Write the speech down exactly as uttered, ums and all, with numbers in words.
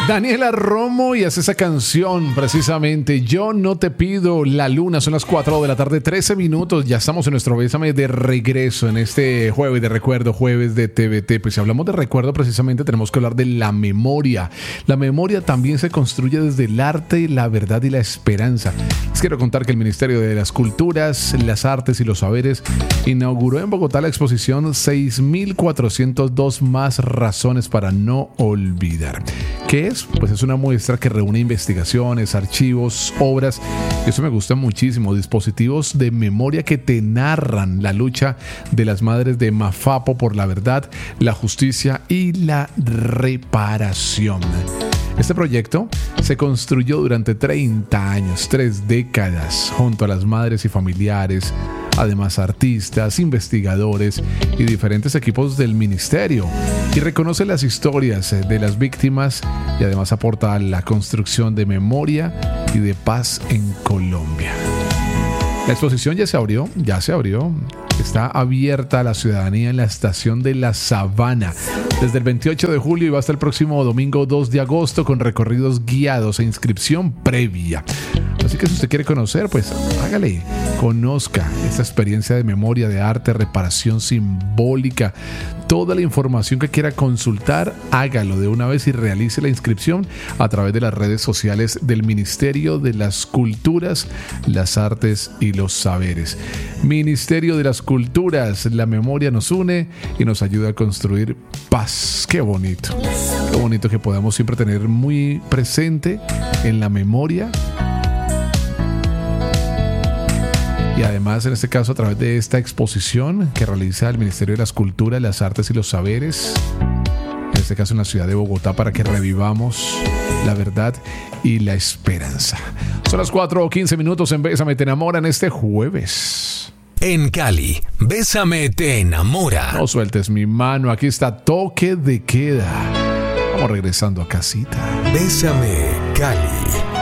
Daniela Romo y hace esa canción precisamente. Yo no te pido la luna. Son las cuatro de la tarde, trece minutos. Ya estamos en nuestro Bésame de regreso en este jueves de recuerdo, jueves de T V T. Pues si hablamos de recuerdo, precisamente tenemos que hablar de la memoria. La memoria también se construye desde el arte, la verdad y la esperanza. Les quiero contar que el Ministerio de las Culturas, las Artes y los Saberes inauguró en Bogotá la exposición seis mil cuatrocientas dos más razones para no olvidar. ¿Qué es? Pues es una muestra que reúne investigaciones, archivos, obras, y eso me gusta muchísimo, dispositivos de memoria que te narran la lucha de las madres de Mafapo por la verdad, la justicia y la reparación. Este proyecto se construyó durante treinta años, tres décadas, junto a las madres y familiares, además artistas, investigadores y diferentes equipos del ministerio, y reconoce las historias de las víctimas y además aporta a la construcción de memoria y de paz en Colombia. La exposición ya se abrió, ya se abrió. Está abierta a la ciudadanía en la estación de La Sabana desde el veintiocho de julio y va hasta el próximo domingo dos de agosto con recorridos guiados e inscripción previa. Así que si usted quiere conocer, pues hágale, conozca esta experiencia de memoria, de arte, reparación simbólica. Toda la información que quiera consultar, hágalo de una vez y realice la inscripción a través de las redes sociales del Ministerio de las Culturas, las Artes y los Saberes. Ministerio de las Culturas, la memoria nos une y nos ayuda a construir paz. Qué bonito, qué bonito que podamos siempre tener muy presente en la memoria. Y además, en este caso, a través de esta exposición que realiza el Ministerio de las Culturas, las Artes y los Saberes, en este caso en la ciudad de Bogotá, para que revivamos la verdad y la esperanza. Son las cuatro o quince minutos en Bésame Te Enamora en este jueves. En Cali, Bésame Te Enamora. No sueltes mi mano, aquí está Toque de Queda. Vamos regresando a casita. Bésame, Cali.